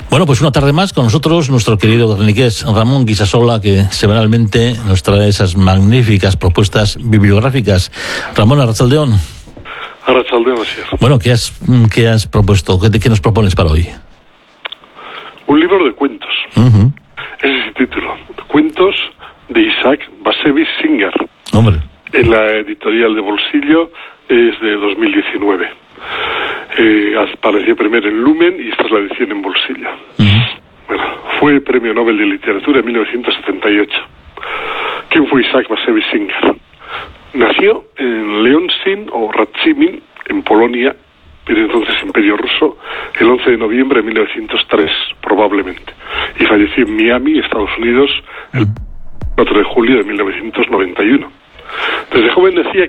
Bueno, pues una tarde más con nosotros, nuestro querido graniqués Ramón Guisasola, que semanalmente nos trae esas magníficas propuestas bibliográficas. Ramón, arratsaldeón. Arratsaldeón, así es. Bueno, ¿qué has propuesto? ¿Qué nos propones para hoy? Un libro de cuentos. Uh-huh. Ese es el título. Cuentos de Isaac Bashevis Singer. Hombre. En la editorial de Bolsillo es de 2019. Apareció primero en Lumen y esta es la edición en Bolsillo. Uh-huh. Bueno, fue Premio Nobel de Literatura en 1978. ¿Quién fue Isaac Bashevis Singer? Nació en Leoncin o Radzimin, en Polonia, pero entonces Imperio Ruso, el 11 de noviembre de 1903, probablemente. Y falleció en Miami, Estados Unidos, el 4 de julio de 1991. Desde joven decía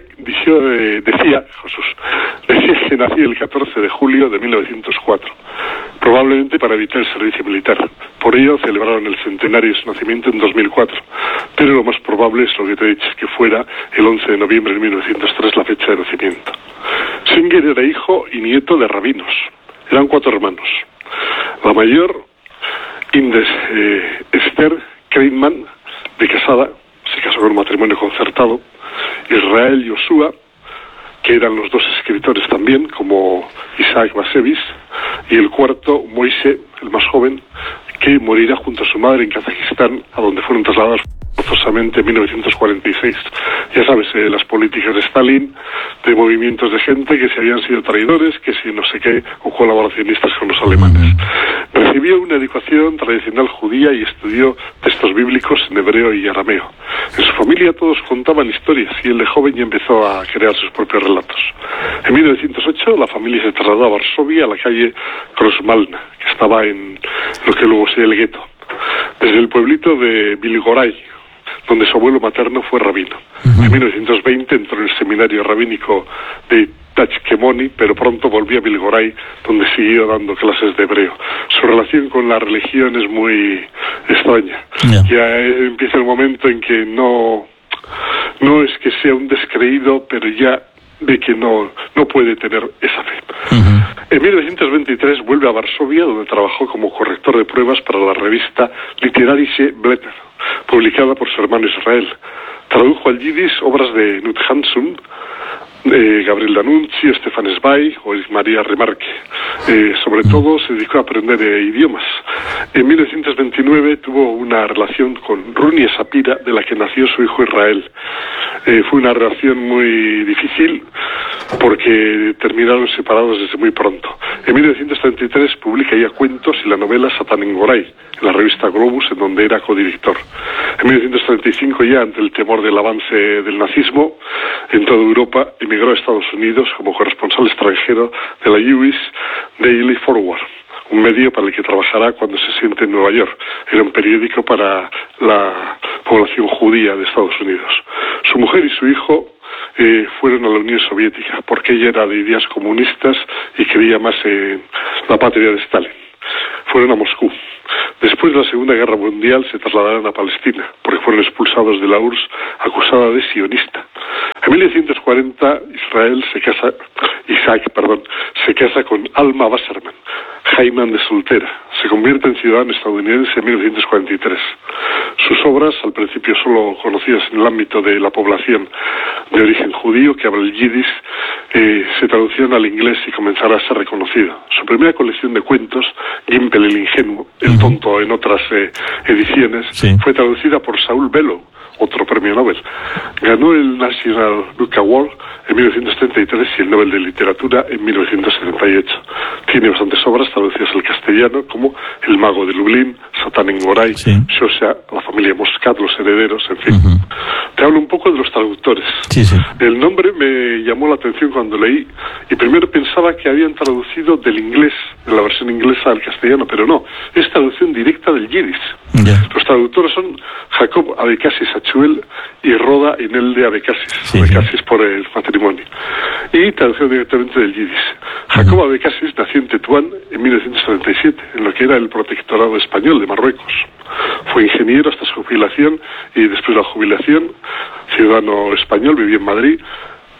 que nació el 14 de julio de 1904, probablemente para evitar el servicio militar. Por ello celebraron el centenario de su nacimiento en 2004, pero lo más probable es lo que te he dicho, que fuera el 11 de noviembre de 1903 la fecha de nacimiento. Singer era hijo y nieto de rabinos. Eran 4 hermanos. La mayor, Esther Kreitman, de casada, se casó con un matrimonio concertado. Israel Yoshua, que eran los 2 escritores también, como Isaac Bashevis, y el cuarto, Moishe, el más joven, que morirá junto a su madre en Kazajistán, a donde fueron trasladados forzosamente en 1946. Ya sabes, las políticas de Stalin, de movimientos de gente que si habían sido traidores, que si no sé qué, o colaboracionistas con los alemanes. Recibió una educación tradicional judía y estudió textos bíblicos en hebreo y arameo. En su familia todos contaban historias y él de joven ya empezó a crear sus propios relatos. En 1908 la familia se trasladó a Varsovia, a la calle Krosmalna, que estaba en lo que luego sería el gueto. Desde el pueblito de Bilgoray, donde su abuelo materno fue rabino. Uh-huh. En 1920 entró en el seminario rabínico de Tachkemoni, pero pronto volvió a Bilgoray, donde siguió dando clases de hebreo. Su relación con la religión es muy extraña. Yeah. Ya empieza el momento en que no es que sea un descreído, pero ya de que no puede tener esa fe. Uh-huh. En 1923 vuelve a Varsovia, donde trabajó como corrector de pruebas para la revista Literarische Blätter, publicada por su hermano Israel. Tradujo al yiddish obras de Knut Hamsun, Gabriel D'Annunzio, Stefan Zweig o María Remarque. Sobre todo se dedicó a aprender idiomas. En 1929 tuvo una relación con Runia Sapira, de la que nació su hijo Israel. Fue una relación muy difícil porque terminaron separados desde muy pronto. En 1933 publica ya cuentos y la novela Satán en Goray, en la revista Globus, en donde era codirector. En 1935, ya ante el temor del avance del nazismo en toda Europa, emigró a Estados Unidos como corresponsal extranjero de la Jewish Daily Forward, un medio para el que trabajará cuando se siente en Nueva York. Era un periódico para la población judía de Estados Unidos. Su mujer y su hijo fueron a la Unión Soviética, porque ella era de ideas comunistas y creía más en la patria de Stalin. Fueron a Moscú. Después de la Segunda Guerra Mundial se trasladaron a Palestina, porque fueron expulsados de la URSS acusada de sionista. En 1940 Isaac se casa con Alma Wasserman, Jaiman de soltera. Se convierte en ciudadano estadounidense en 1943. Sus obras, al principio solo conocidas en el ámbito de la población de origen judío que habla el yiddish, se traducieron al inglés y comenzará a ser reconocido. Su primera colección de cuentos, Gimpel el ingenuo, el tonto en otras ediciones, sí, fue traducida por Saul Bellow, otro premio Nobel. Ganó el National Book Award en 1933 y el Nobel de Literatura en 1978. Tiene bastantes obras traducidas al castellano, como El mago de Lublin, Satán en Goray, sí, Shosha, la familia Moscat, Los herederos, en fin. Uh-huh. Te hablo un poco de los traductores. Sí, sí. El nombre me llamó la atención cuando leí, y primero pensaba que habían traducido del inglés, de la versión inglesa al castellano, pero no, es traducción directa del yiddish. Yeah. Los traductores son Jacob Abecassis Achuel y Roda Inelde Abecassis, sí, Abecassis por el matrimonio, y traducción directamente del yiddish. Jacob Abecassis nació en Tetuán en 1937, en lo que era el protectorado español de Marruecos. Fue ingeniero hasta su jubilación, y después de la jubilación, ciudadano español, vivió en Madrid,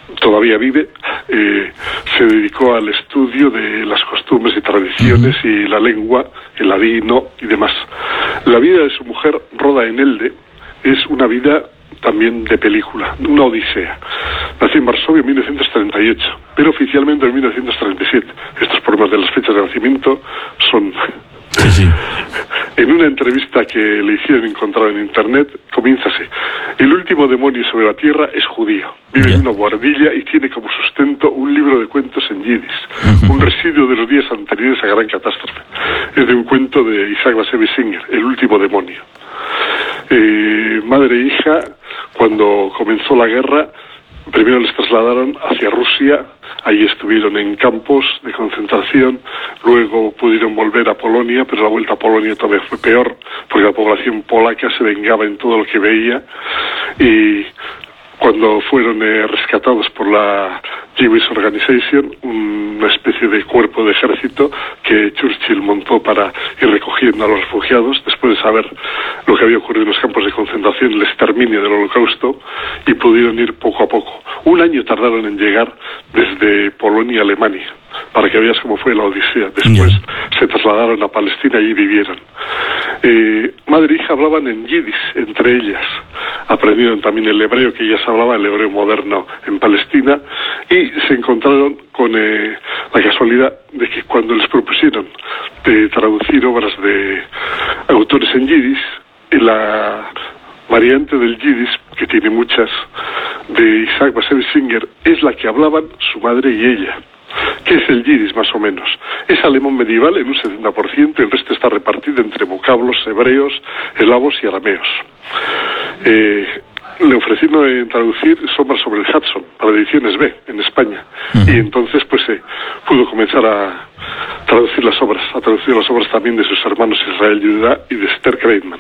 todavía vive, se dedicó al estudio de las costumbres y tradiciones y la lengua, el ladino y demás. La vida de su mujer, Rhoda Enelde, es una vida también de película, una odisea. Nació en Varsovia en 1938, pero oficialmente en 1937. Estos problemas de las fechas de nacimiento son... Sí, sí. En una entrevista que le hicieron encontrar en internet, comienza así: el último demonio sobre la tierra es judío, vive en una guardilla y tiene como sustento un libro de cuentos en yiddish, un residuo de los días anteriores a Gran Catástrofe. Es de un cuento de Isaac Bashevis Singer, El último demonio. Madre e hija, cuando comenzó la guerra, primero les trasladaron hacia Rusia. Allí estuvieron en campos de concentración, luego pudieron volver a Polonia, pero la vuelta a Polonia todavía fue peor, porque la población polaca se vengaba en todo lo que veía, y cuando fueron rescatados por la Jewish Organization, una especie de cuerpo de ejército que Churchill montó para ir recogiendo a los refugiados, después de saber lo que había ocurrido en los campos de concentración, el exterminio del Holocausto, y pudieron ir poco a poco. Un año tardaron en llegar desde Polonia a Alemania, para que veas cómo fue la odisea. Después se trasladaron a Palestina y allí vivieron. Madre e hija hablaban en yiddish entre ellas, aprendieron también el hebreo que ellas hablaban, el hebreo moderno en Palestina, y se encontraron con la casualidad de que cuando les propusieron de traducir obras de autores en yiddish, la variante del yiddish, que tiene muchas, de Isaac Bashevis Singer, es la que hablaban su madre y ella. ¿Qué es el yiddish, más o menos? Es alemán medieval en un 70%, el resto está repartido entre vocablos hebreos, eslavos y arameos. Le ofrecieron traducir Sombras sobre el Hudson para Ediciones B en España, y entonces pues pudo comenzar a traducir las obras también de sus hermanos Israel Yehuda y de Esther Kreitman.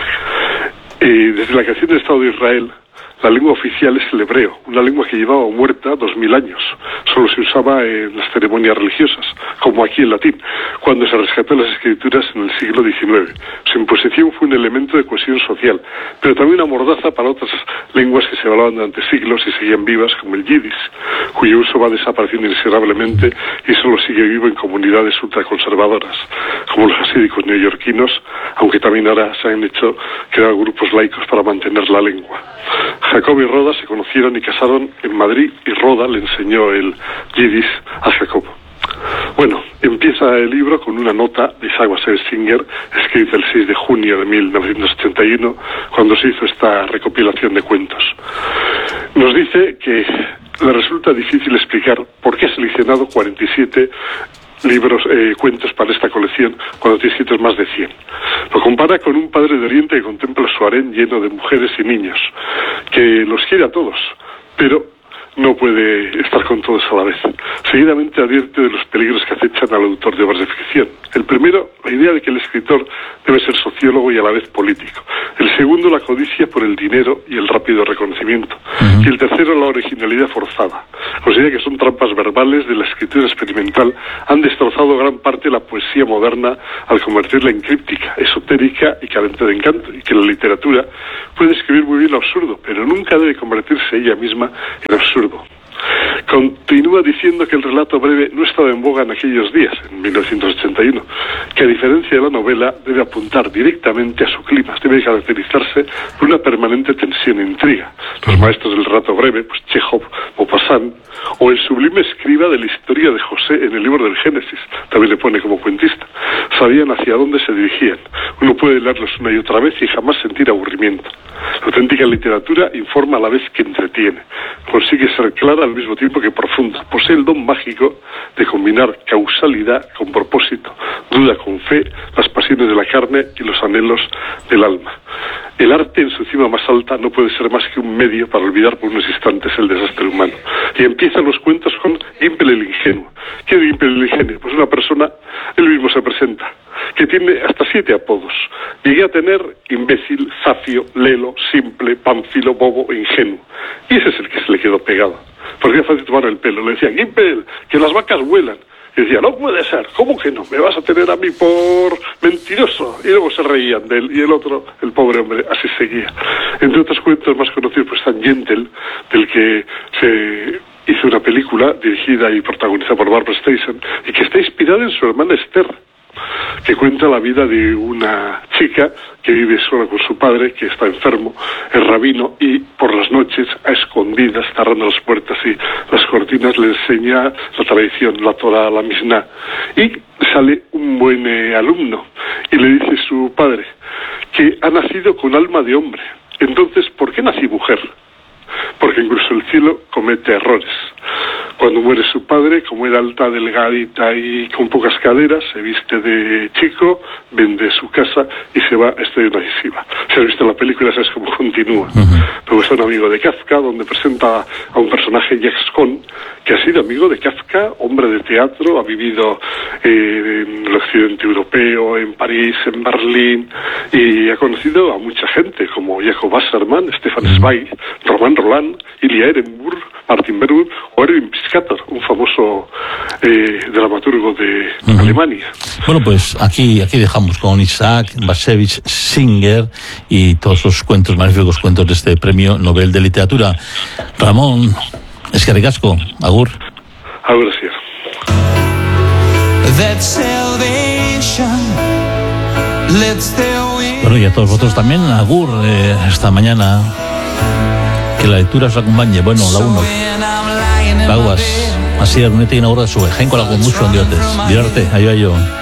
Desde la creación del Estado de Israel, la lengua oficial es el hebreo, una lengua que llevaba muerta 2000 años. Solo se usaba en las ceremonias religiosas, como aquí el latín, cuando se rescató las escrituras en el siglo XIX. Su imposición fue un elemento de cohesión social, pero también una mordaza para otras lenguas que se hablaban durante siglos y seguían vivas, como el yiddish, cuyo uso va desapareciendo inexorablemente y solo sigue vivo en comunidades ultraconservadoras, como los hasídicos neoyorquinos, aunque también ahora se han hecho crear grupos laicos para mantener la lengua. Jacob y Rhoda se conocieron y casaron en Madrid, y Rhoda le enseñó el yiddish a Jacob. Bueno, empieza el libro con una nota de Isaac Bashevis Singer, escrita el 6 de junio de 1981, cuando se hizo esta recopilación de cuentos. Nos dice que le resulta difícil explicar por qué ha seleccionado 47 libros, cuentos para esta colección, cuando tiene escritos más de 100. Lo compara con un padre de Oriente que contempla su harén lleno de mujeres y niños, que los quiere a todos, pero no puede estar con todos a la vez. Seguidamente advierte de los peligros que acechan al autor de obras de ficción. El primero, la idea de que el escritor debe ser sociólogo y a la vez político. El segundo, la codicia por el dinero y el rápido reconocimiento. Y el tercero, la originalidad forzada. Considera que son trampas verbales de la escritura experimental. Han destrozado gran parte de la poesía moderna al convertirla en críptica, esotérica y carente de encanto, y que la literatura puede escribir muy bien lo absurdo, pero nunca debe convertirse ella misma en absurdo. Continúa diciendo que el relato breve no estaba en boga en aquellos días, en 1981, que a diferencia de la novela debe apuntar directamente a su clima, debe caracterizarse por una permanente tensión e intriga. Los maestros del relato breve, pues Chekhov, Maupassant, o el sublime escriba de la historia de José en el libro del Génesis, también le pone como cuentista, sabían hacia dónde se dirigían. Uno puede leerlos una y otra vez y jamás sentir aburrimiento. La auténtica literatura informa a la vez que entretiene, consigue ser clara al mismo tiempo que profunda, posee el don mágico de combinar causalidad con propósito, duda con fe, las pasiones de la carne y los anhelos del alma. El arte en su cima más alta no puede ser más que un medio para olvidar por unos instantes el desastre humano. Y empiezan los cuentos con Gimpel el ingenuo. ¿Qué es Gimpel el ingenuo? Pues una persona, él mismo se presenta, que tiene hasta 7 apodos. Llegué a tener imbécil, zafio, lelo, simple, pánfilo, bobo e ingenuo. Y ese es el que se le quedó pegado. Porque era fácil tomar el pelo. Le decían, Gimpel, que las vacas vuelan. Y decía, no puede ser, ¿cómo que no? Me vas a tener a mí por mentiroso. Y luego se reían de él, y el otro, el pobre hombre, así seguía. Entre otros cuentos más conocidos, pues San Gentel, del que se hizo una película dirigida y protagonizada por Barbra Streisand y que está inspirada en su hermana Esther, que cuenta la vida de una chica que vive sola con su padre, que está enfermo, es rabino, y por las noches, a escondidas, cerrando las puertas y las cortinas, le enseña la tradición, la Torá, la Mishnah. Y sale un buen alumno, y le dice su padre que ha nacido con alma de hombre. Entonces, ¿por qué nací mujer? Porque incluso el cielo comete errores. Cuando muere su padre, como era alta, delgadita y con pocas caderas, se viste de chico, vende su casa y se va a estudiar una yeshiva. Si has visto la película, sabes cómo continúa. Luego está un amigo de Kafka, donde presenta a un personaje, Jacques Kohn, que ha sido amigo de Kafka, hombre de teatro, ha vivido en el occidente europeo, en París, en Berlín, y ha conocido a mucha gente, como Jacob Wasserman, Stefan Zweig, Roman Roland, Ilya Ehrenburg, Martin Berger o Erwin Piscator, un famoso dramaturgo de Alemania. Bueno, pues aquí dejamos con Isaac Bashevis Singer y todos los cuentos, magníficos cuentos de este Premio Nobel de Literatura. Ramón, eskerrik asko, agur. Agur, gracias. Bueno, y a todos vosotros también, agur, esta mañana. Que la lectura os acompañe. Bueno, la 1. Aguas. Así, Ernetik inaugura su ejen con la con mucho andiotes. Dirarte, ayo.